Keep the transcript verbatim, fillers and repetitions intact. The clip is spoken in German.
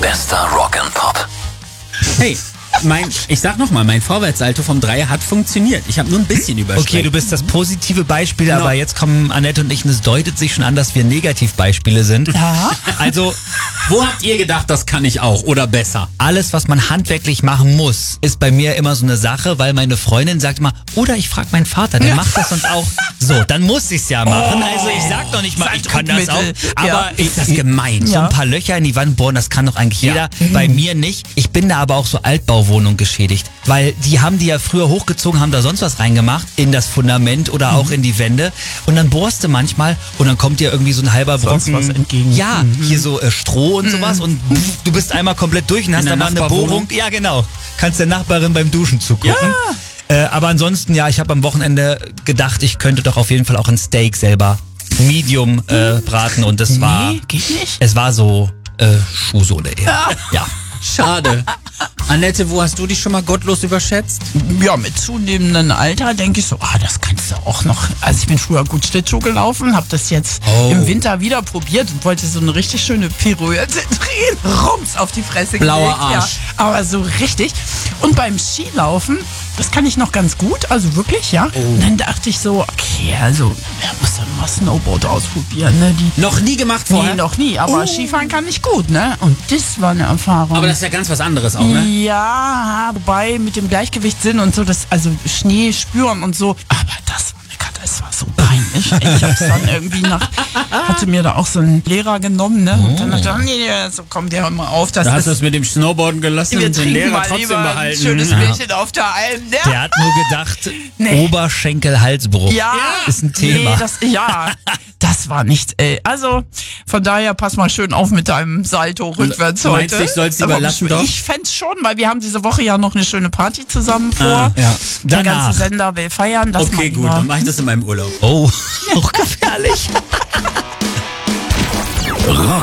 Bester Rock and Pop. Hey, mein, ich sag nochmal, mein Vorwärtssalto vom Dreier hat funktioniert. Ich habe nur ein bisschen überstreckt. Okay, du bist das positive Beispiel, Genau. aber jetzt kommen Annette und ich und es deutet sich schon an, dass wir Negativbeispiele sind. Ja. Also Wo habt ihr gedacht, das kann ich auch oder besser? alles, was man handwerklich machen muss, ist bei mir immer so eine Sache, weil meine Freundin sagt immer, oder ich frage meinen Vater, der macht das sonst auch. So, dann muss ich's ja machen. Also ich sag doch nicht mal, ich kann das auch. Druckmittel. Aber Ja. ich, Ist das gemein? so Ja. ein paar Löcher in die Wand bohren, das kann doch eigentlich jeder. Bei mir nicht. Ich bin da aber auch so Altbauwohnung geschädigt. Weil die haben die ja früher hochgezogen, haben da sonst was reingemacht, in das Fundament oder auch in die Wände. Und dann bohrst du manchmal und dann kommt dir irgendwie so ein halber Sonst Brocken. was entgegen. Ja, hier so äh, Stroh und sowas und pff, du bist einmal komplett durch und hast der aber eine Nachbarwohnung? Bohrung. Ja, genau. Kannst der Nachbarin beim Duschen zugucken. Äh, aber ansonsten, ja, ich habe am Wochenende gedacht, ich könnte doch auf jeden Fall auch ein Steak selber Medium äh, braten und das war, Nee, geht nicht. es war so äh, Schuhsohle eher. Ja. Schade. Annette, wo hast du dich schon mal gottlos überschätzt? Ja, mit zunehmendem Alter denke ich so, ah, das kannst du auch noch. Also ich bin früher gut Schlittschuh gelaufen, habe das jetzt Oh. im Winter wieder probiert und wollte so eine richtig schöne Pirouette drehen, rums auf die Fresse Blauer gelegt. Arsch. Ja, aber so richtig. Und beim Skilaufen, das kann ich noch ganz gut, also wirklich, ja. Oh. Und dann dachte ich so, okay, also, ja, muss dann mal Snowboard ausprobieren, ne? Die, Noch nie gemacht vorher? nee, noch nie, aber Skifahren kann ich gut, ne? Und das war eine Erfahrung. Aber das ist ja ganz was anderes auch, ne? Ja, wobei mit dem Gleichgewichtssinn und so, das, also Schnee spüren und so. Aber das war eine Katastrophe, das war so peinlich. Ich hab's dann irgendwie nach, hatte mir da auch so einen Lehrer genommen, ne? Und dann dachte ich, nee, nee, so kommt der immer auf. Das Da hast du ist, es mit dem Snowboarden gelassen wir und den trinken Lehrer mal trotzdem lieber ein behalten. schönes Ja. Bierchen auf der Alm, ne? Der hat nur gedacht, Nee. Oberschenkel-Halsbruch Ja, ist ein Thema. Nee, das, ja, das war nichts, ey. Also, von daher, pass mal schön auf mit deinem Salto rückwärts Meinst heute. du, ich soll's lieber Aber lassen, ich, doch? Ich fänd's schon, weil wir haben diese Woche ja noch eine schöne Party zusammen vor. Ah, ja. Der Danach. ganze Sender will feiern. Das Okay, mal gut, lieber. dann mach ich das in meinem Urlaub. Oh, auch gefährlich. Rock